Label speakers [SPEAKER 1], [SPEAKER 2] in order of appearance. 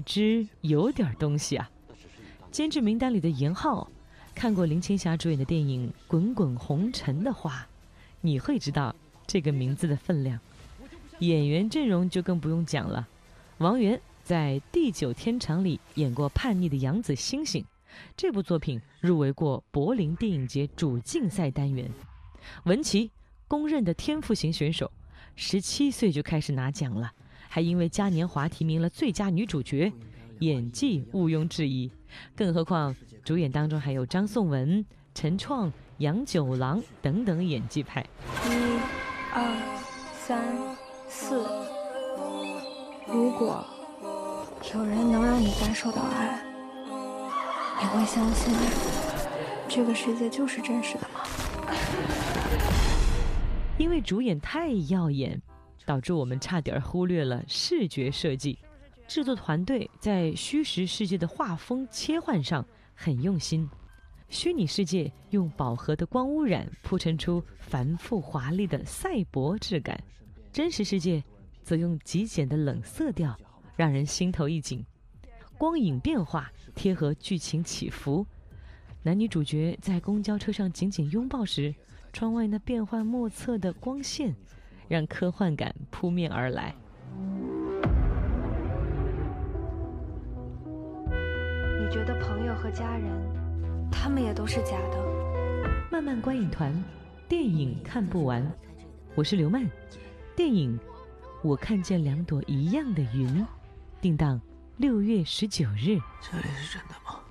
[SPEAKER 1] 之有点东西啊。监制名单里的严浩，看过林青霞主演的电影《滚滚红尘》的话，你会知道这个名字的分量。演员阵容就更不用讲了，王源在《地久天长》里演过叛逆的杨子星星，这部作品入围过柏林电影节主竞赛单元。文琪，公认的天赋型选手，17岁就开始拿奖了，还因为嘉年华提名了最佳女主角，演技毋庸置疑。更何况主演当中还有张颂文、陈创、杨九郎等等演技派。
[SPEAKER 2] 1、2、3、4，如果有人能让你感受到爱，你会相信这个世界就是真实的吗？
[SPEAKER 1] 因为主演太耀眼，导致我们差点忽略了视觉设计。制作团队在虚实世界的画风切换上很用心，虚拟世界用饱和的光污染铺陈出繁复华丽的赛博质感，真实世界则用极简的冷色调让人心头一紧，光影变化贴合剧情起伏。男女主角在公交车上紧紧拥抱时，窗外那变幻莫测的光线让科幻感扑面而来。
[SPEAKER 2] 你觉得朋友和家人，他们也都是假的？
[SPEAKER 1] 漫漫观影团，电影看不完。我是刘曼，电影我看见2朵一样的云，定档6月19日。
[SPEAKER 3] 这里是真的吗？